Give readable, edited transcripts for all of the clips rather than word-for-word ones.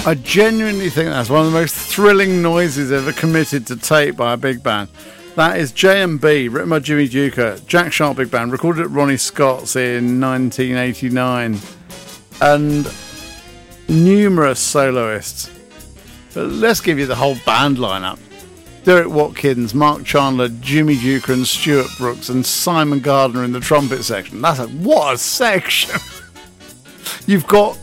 I genuinely think that's one of the most thrilling noises ever committed to tape by a big band. That is J&B, written by Jimmy Duker, Jack Sharp Big Band, recorded at Ronnie Scott's in 1989, and numerous soloists. But let's give you the whole band lineup. Derek Watkins, Mark Chandler, Jimmy Duker and Stuart Brooks, and Simon Gardner in the trumpet section. What a section! You've got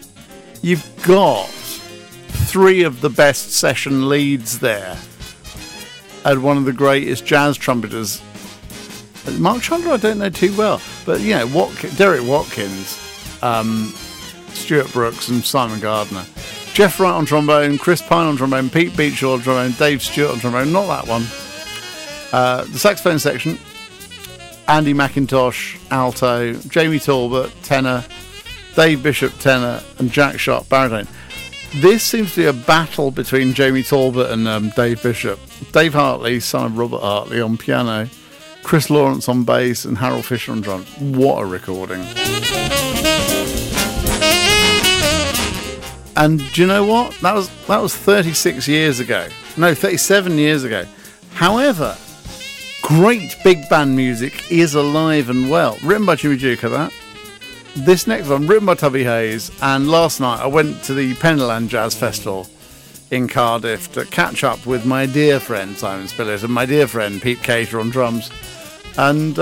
three of the best session leads there, and one of the greatest jazz trumpeters. Mark Chandler I don't know too well, but you know, Derek Watkins, Stuart Brooks and Simon Gardner. Jeff Wright on trombone, Chris Pine on trombone, Pete Beecher on trombone, Dave Stewart on trombone, not that one. The saxophone section, Andy McIntosh, alto, Jamie Talbot, tenor, Dave Bishop, tenor, and Jack Sharp, baritone. This seems to be a battle between Jamie Talbot and Dave Bishop. Dave Hartley, son of Robert Hartley, on piano, Chris Lawrence on bass, and Harold Fisher on drums. What a recording. And do you know what? That was 36 years ago. No, 37 years ago. However, great big band music is alive and well. Written by Jimmy Duker, that. This next one, written by Tubby Hayes. And last night I went to the Pennyland Jazz Festival in Cardiff to catch up with my dear friend Simon Spillett and my dear friend Pete Cater on drums. And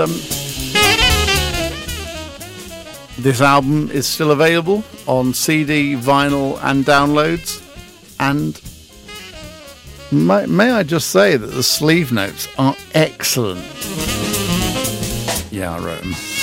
this album is still available on CD, vinyl and downloads. And may I just say that the sleeve notes are excellent. Yeah, I wrote them.